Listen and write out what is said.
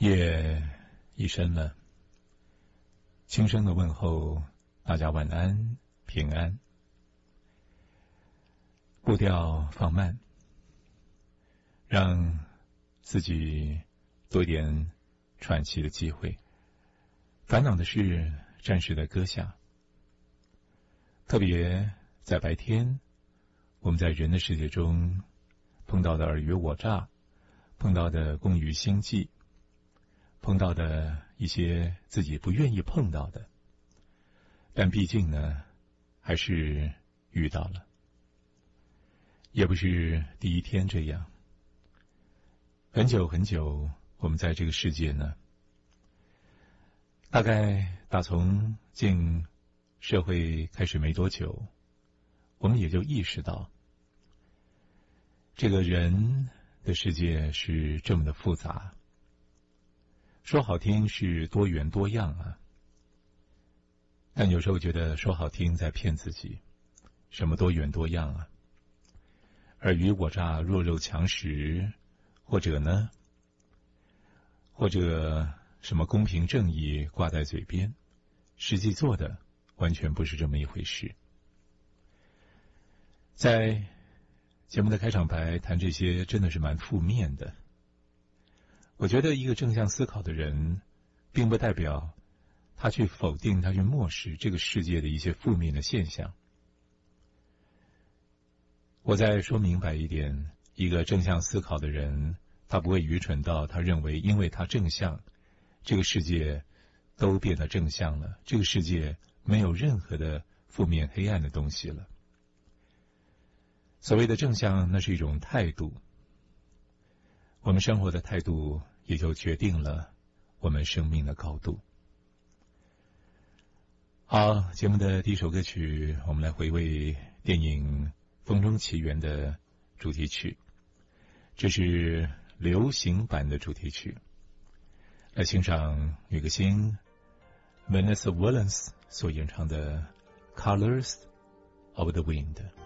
夜已深了，轻声的问候大家晚安平安，步调放慢，让自己多一点喘息的机会，烦恼的事暂时的搁下。特别在白天，我们在人的世界中碰到的尔虞我诈，碰到的共娱心计，碰到的一些自己不愿意碰到的，但毕竟呢，还是遇到了。也不是第一天这样，很久很久，我们在这个世界呢，大概打从进社会开始没多久，我们也就意识到，这个人的世界是这么的复杂。说好听是多元多样啊，但有时候觉得说好听在骗自己。什么多元多样啊？尔虞我诈、弱肉强食，或者什么公平正义挂在嘴边，实际做的完全不是这么一回事。在节目的开场白谈这些真的是蛮负面的。我觉得一个正向思考的人，并不代表他去否定、他去漠视这个世界的一些负面的现象。我再说明白一点，一个正向思考的人，他不会愚蠢到他认为因为他正向，这个世界都变得正向了，这个世界没有任何的负面黑暗的东西了。所谓的正向，那是一种态度，我们生活的态度也就决定了我们生命的高度。好，节目的第一首歌曲，我们来回味电影《风中奇缘》的主题曲，这是流行版的主题曲。来欣赏女歌星 Vanessa Williams 所演唱的《Colors of the Wind》。